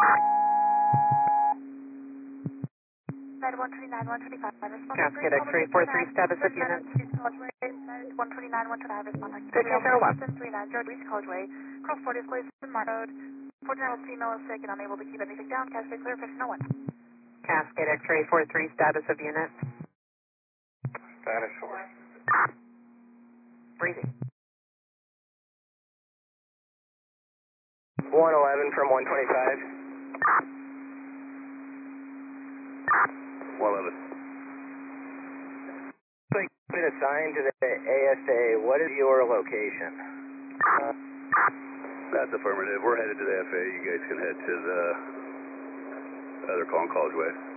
Med 129, 125, respond. Cascade X-ray 43, status of units. 129, 125, respond. Picture 01. 39, George Reach Causeway, cross 40 displays in Mar Road. 14-year-old female is sick and unable to keep anything down. Cascade clear, 1501. Cascade X-ray 43, status of units. Status 4. Breathing. 111 from 125. 111. Been assigned to the ASA. What is your location? That's affirmative. We're headed to the FA. You guys can head to the other Causeway.